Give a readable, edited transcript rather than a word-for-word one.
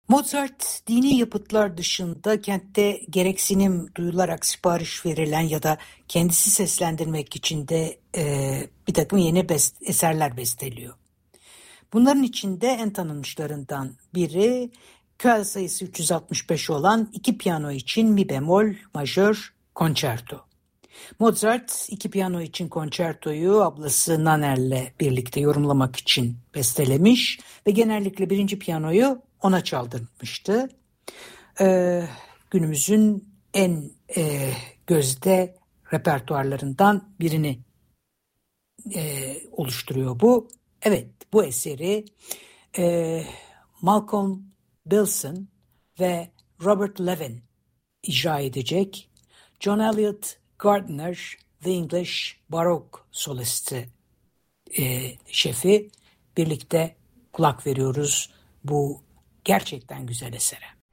Mozart dini yapıtlar dışında kentte gereksinim duyularak sipariş verilen ya da kendisi seslendirmek için de bir takım yeni eserler besteliyor. Bunların içinde en tanınmışlarından biri köy sayısı 365 olan iki piyano için mi bemol majör konçerto. Mozart iki piyano için konçertoyu ablası Nanner'le birlikte yorumlamak için bestelemiş ve genellikle birinci piyanoyu ona çaldırmıştı. Günümüzün en gözde repertuarlarından birini oluşturuyor bu. Evet, bu eseri Malcolm Bilson ve Robert Levin icra edecek. John Eliot Gardiner, The English Baroque solisti şefi birlikte kulak veriyoruz bu gerçekten güzel esere.